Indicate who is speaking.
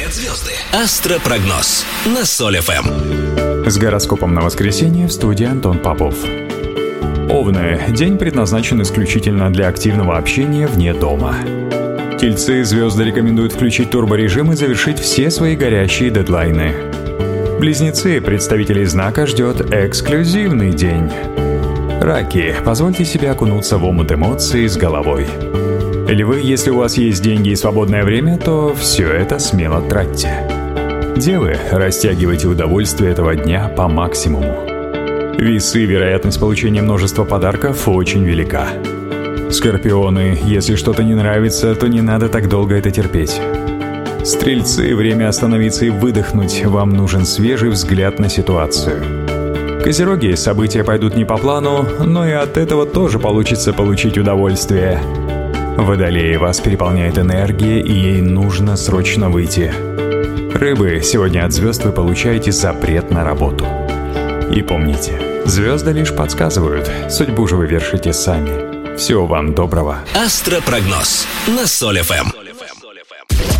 Speaker 1: говорят звезды. Астропрогноз на Соль ФМ.
Speaker 2: С гороскопом на воскресенье в студии Антон Попов. Овны. День предназначен исключительно для активного общения вне дома. Тельцы. Звезды рекомендуют включить турборежим и завершить все свои горящие дедлайны. Близнецы. Представителей знака ждет эксклюзивный день. Раки. Позвольте себе окунуться в омут эмоций с головой. Львы. Если у вас есть деньги и свободное время, то все это смело тратьте. Девы. Растягивайте удовольствие этого дня по максимуму. Весы. Вероятность получения множества подарков очень велика. Скорпионы. Если что-то не нравится, то не надо так долго это терпеть. Стрельцы. Время остановиться и выдохнуть. Вам нужен свежий взгляд на ситуацию. Козероги. События пойдут не по плану, но и от этого тоже получится получить удовольствие. Водолеи. Вас переполняет энергия, и ей нужно срочно выйти. Рыбы. Сегодня от звезд вы получаете запрет на работу. И помните, звезды лишь подсказывают, судьбу же вы вершите сами. Всего вам доброго.
Speaker 1: Астропрогноз на Соль ФМ.